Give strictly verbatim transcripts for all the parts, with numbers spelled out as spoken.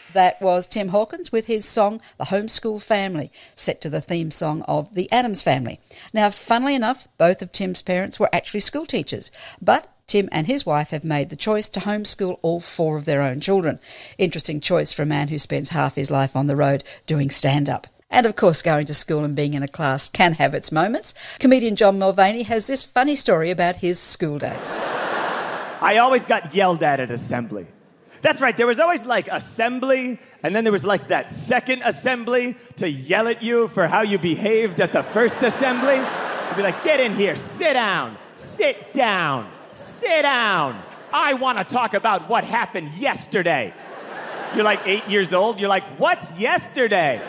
That was Tim Hawkins with his song The Homeschool Family, set to the theme song of The Addams Family. Now, funnily enough, both of Tim's parents were actually school teachers, but Tim and his wife have made the choice to homeschool all four of their own children. Interesting choice for a man who spends half his life on the road doing stand-up. And of course, going to school and being in a class can have its moments. Comedian John Mulvaney has this funny story about his school days. I always got yelled at at assembly. That's right, there was always like assembly, and then there was like that second assembly to yell at you for how you behaved at the first assembly. They'd be like, get in here, sit down, sit down, sit down. I want to talk about what happened yesterday. You're like eight years old, you're like, what's yesterday?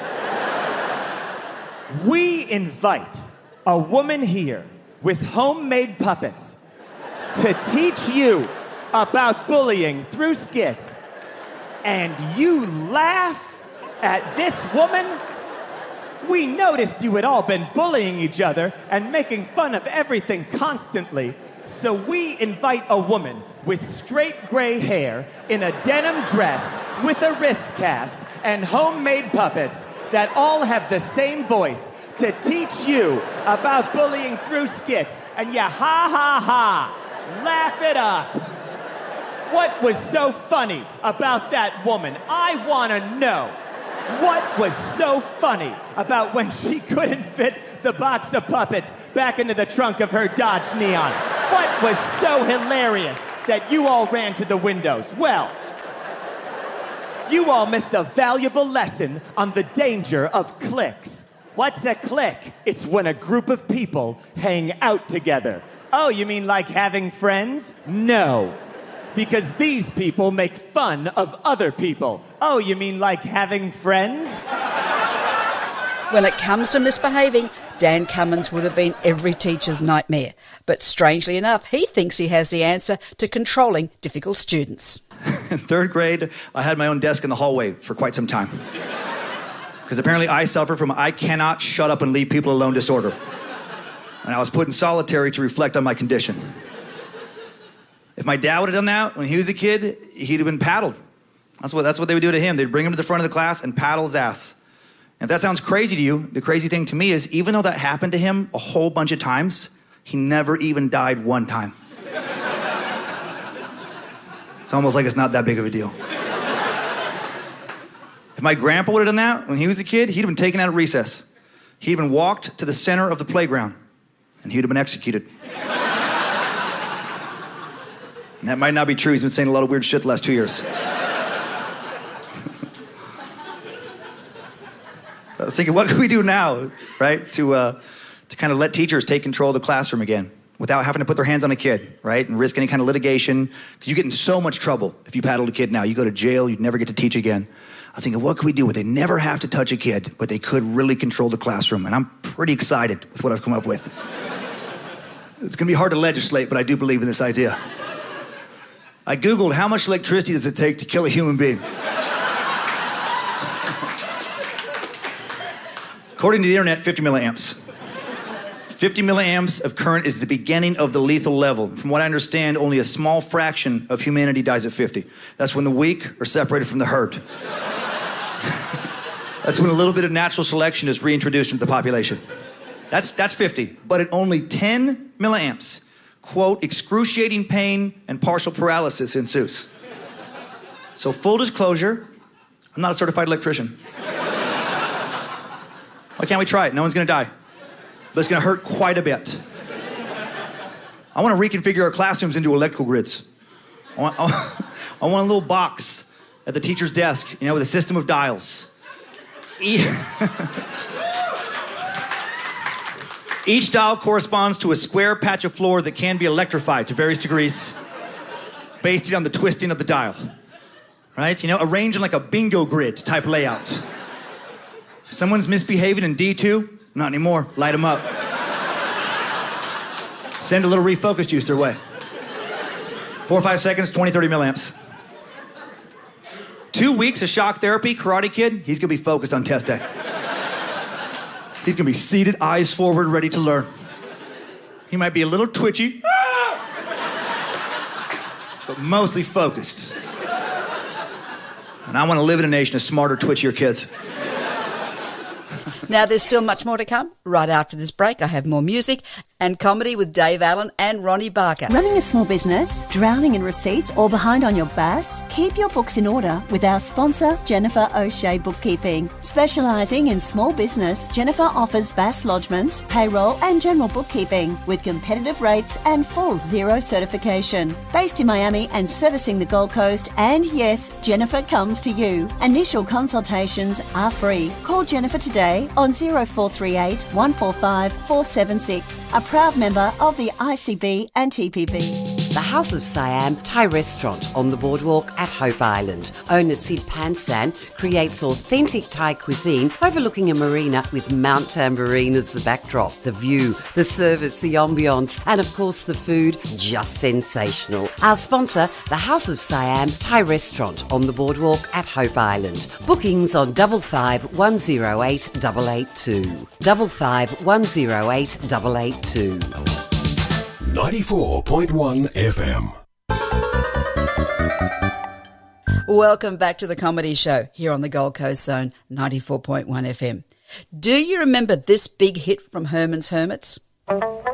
We invite a woman here with homemade puppets to teach you about bullying through skits, and you laugh at this woman? We noticed you had all been bullying each other and making fun of everything constantly, so we invite a woman with straight gray hair in a denim dress with a wrist cast and homemade puppets that all have the same voice to teach you about bullying through skits, and you ha ha ha, laugh it up. What was so funny about that woman? I want to know. What was so funny about when she couldn't fit the box of puppets back into the trunk of her Dodge Neon? What was so hilarious that you all ran to the windows? Well, you all missed a valuable lesson on the danger of cliques. What's a clique? It's when a group of people hang out together. Oh, you mean like having friends? No. Because these people make fun of other people. Oh, you mean like having friends? When it comes to misbehaving, Dan Cummins would have been every teacher's nightmare. But strangely enough, he thinks he has the answer to controlling difficult students. In third grade, I had my own desk in the hallway for quite some time. Because apparently I suffer from I cannot shut up and leave people alone disorder. And I was put in solitary to reflect on my condition. If my dad would have done that when he was a kid, he'd have been paddled. That's what, that's what they would do to him. They'd bring him to the front of the class and paddle his ass. And if that sounds crazy to you, the crazy thing to me is even though that happened to him a whole bunch of times, he never even died one time. It's almost like it's not that big of a deal. If my grandpa would have done that when he was a kid, he'd have been taken out of recess. He'd even walked to the center of the playground, and he'd have been executed. And that might not be true. He's been saying a lot of weird shit the last two years. I was thinking, what can we do now, right, to uh, to kind of let teachers take control of the classroom again without having to put their hands on a kid, right, and risk any kind of litigation? Because you get in so much trouble if you paddle a kid now. You go to jail, you'd never get to teach again. I was thinking, what could we do where they never have to touch a kid, but they could really control the classroom? And I'm pretty excited with what I've come up with. It's going to be hard to legislate, but I do believe in this idea. I Googled how much electricity does it take to kill a human being. According to the internet, fifty milliamps. fifty milliamps of current is the beginning of the lethal level. From what I understand, only a small fraction of humanity dies at fifty. That's when the weak are separated from the herd. That's when a little bit of natural selection is reintroduced into the population. That's, that's fifty, but at only ten milliamps, quote, excruciating pain and partial paralysis ensues. So full disclosure, I'm not a certified electrician. Why can't we try it? No one's gonna die. But it's gonna hurt quite a bit. I wanna reconfigure our classrooms into electrical grids. I want, I want a little box at the teacher's desk, you know, with a system of dials. Each dial corresponds to a square patch of floor that can be electrified to various degrees based on the twisting of the dial. Right? You know, arranged in like a bingo grid type layout. If someone's misbehaving in D two, not anymore, light them up. Send a little refocus juice their way. Four or five seconds, twenty, thirty milliamps. Two weeks of shock therapy, Karate Kid, he's gonna be focused on test day. He's gonna be seated, eyes forward, ready to learn. He might be a little twitchy, but mostly focused. And I want to live in a nation of smarter, twitchier kids. Now, there's still much more to come. Right after this break, I have more music and comedy with Dave Allen and Ronnie Barker. Running a small business, drowning in receipts or behind on your B A S? Keep your books in order with our sponsor, Jennifer O'Shea Bookkeeping. Specialising in small business, Jennifer offers B A S lodgements, payroll and general bookkeeping with competitive rates and full zero certification. Based in Miami and servicing the Gold Coast, and yes, Jennifer comes to you. Initial consultations are free. Call Jennifer today on zero four three eight, one four five, four seven six. A proud member of the I C B and T P B. The House of Siam Thai restaurant on the boardwalk at Hope Island. Owner Sid Pansan creates authentic Thai cuisine overlooking a marina with Mount Tambourine as the backdrop. The view, the service, the ambience, and of course the food, just sensational. Our sponsor, the House of Siam Thai restaurant on the boardwalk at Hope Island. Bookings on double five one zero eight double eight two. Double five one zero eight double eight two. ninety-four point one F M. Welcome back to the Comedy Show here on the Gold Coast Zone, ninety-four point one F M. Do you remember this big hit from Herman's Hermits?